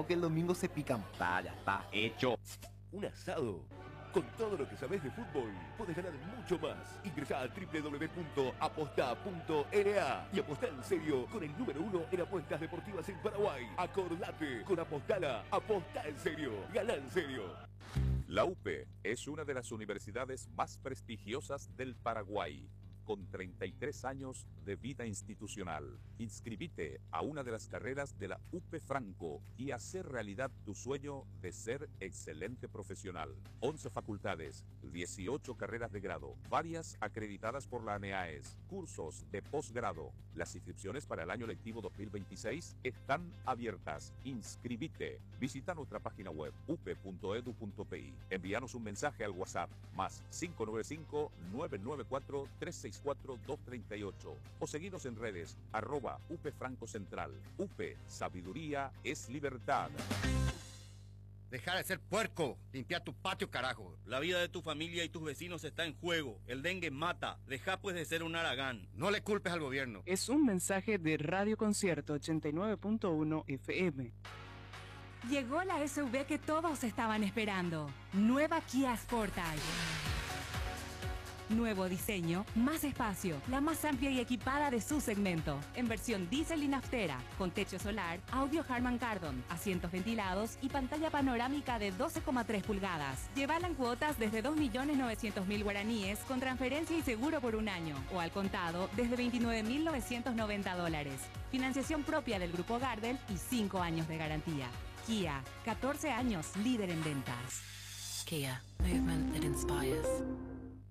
sábado que el domingo se pican. Ya está hecho. Un asado. Con todo lo que sabes de fútbol, puedes ganar mucho más. Ingresá a www.aposta.na y apostá en serio con el número 1 en apuestas deportivas en Paraguay. Acordate, con Apostala, apostá en serio, ganá en serio. La UPE es una de las universidades más prestigiosas del Paraguay, con 33 años de vida institucional. Inscribite a una de las carreras de la UPE Franco y hacer realidad tu sueño de ser excelente profesional. 11 facultades, 18 carreras de grado, varias acreditadas por la ANEAES, cursos de posgrado. Las inscripciones para el año lectivo 2026 están abiertas. Inscribite. Visita nuestra página web upe.edu.pi. Envíanos un mensaje al WhatsApp más 595-994-364-238 o seguinos en redes @UPE Franco Central. UPE, sabiduría es libertad. Deja de ser puerco. Limpia tu patio, carajo. La vida de tu familia y tus vecinos está en juego. El dengue mata. Deja pues de ser un haragán. No le culpes al gobierno. Es un mensaje de Radio Concierto 89.1 FM. Llegó la SUV que todos estaban esperando. Nueva Kia Sportage. Nuevo diseño, más espacio, la más amplia y equipada de su segmento. En versión diésel y naftera, con techo solar, audio Harman Kardon, asientos ventilados y pantalla panorámica de 12,3 pulgadas. Llévala en cuotas desde 2.900.000 guaraníes con transferencia y seguro por un año. O al contado desde $29.990. Financiación propia del Grupo Gardel y 5 años de garantía. Kia, 14 años líder en ventas. Kia, movement that inspires.